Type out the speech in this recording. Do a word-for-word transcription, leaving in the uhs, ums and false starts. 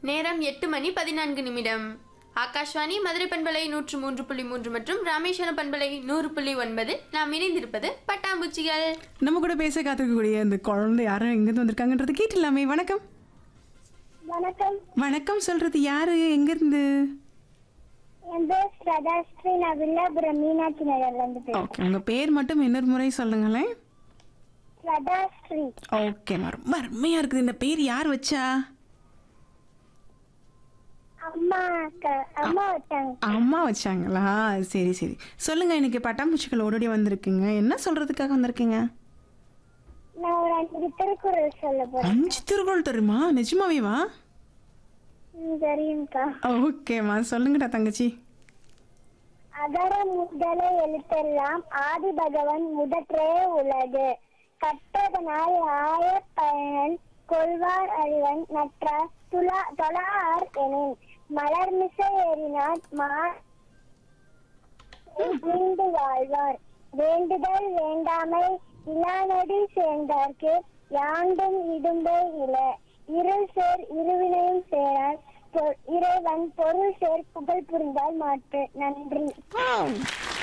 நேரம் எட்டு மணி பதினான்கு நிமிடம். ஆகாஷ்வாணி மதுரை பண்பலை நூற்று மூன்று புள்ளி மூன்று மற்றும் ராமேஸ்வரம் பண்பலை நூறு புள்ளி ஒன்பது. நாம் இணைந்திருப்பது பட்டாம்பூச்சிகள். நம்ம கூட பேச காத்திருக்கக்கூடிய அந்த குழந்தை யாரும் எங்கிருந்து வந்திருக்காங்கன்றது கேட்டலாமே. வணக்கம். வணக்கம். வணக்கம் சொல்றது யாரு, எங்கிருந்து? என் பேர் ஸ்ரதாஸ்ரீ. நான் வில்லாபுரம் மீனாட்சி நகர்ல இருந்து பேசுறேன். ஓகே, உங்க பேர் மட்டும் இன்னொரு முறை சொல்லுங்களேன். ஸ்ரதாஸ்ரீ. ஓகே, ரொம்ப அருமையா இருக்குது. இந்த பேர் யார் வச்சா? அம்மா அம்மா வச்சாங்க. அம்மா வச்சாங்களா? சரி சரி, சொல்லுங்க. இன்னைக்கு பட்டாம்பூச்சிகள் ஓடோடி வந்திருக்குங்க. என்ன சொல்றதுக்காக வந்திருக்கீங்க? நான் ஒரு அஞ்சு திருக்குறள் சொல்ல போறேன். அஞ்சு திருக்குறள் தெரியுமா? நிஜமாவே வா? ம், தெரியும்க்கா. ஓகேம்மா, சொல்லுங்கடா தங்கச்சி. அகர முதல எழுத்தெல்லாம் ஆதி பகவன் முதற்றே உலகு. கற்றதனால் ஆய பயன் கொள்வார் அறிவன் நற்றார் துலா தொழார் எனின் மலர்மிசை ஏறினார் மீண்டு வாழ்வார். வேண்டுதல் வேண்டாமை இலானடி சேர்ந்தார்க்கு யாண்டும் இடும்பை இல. இருள் சேர் இருவினையும் சேரார் இறைவன் பொருள் சேர் புகழ் புரிந்தால் மாற்று. நன்றி.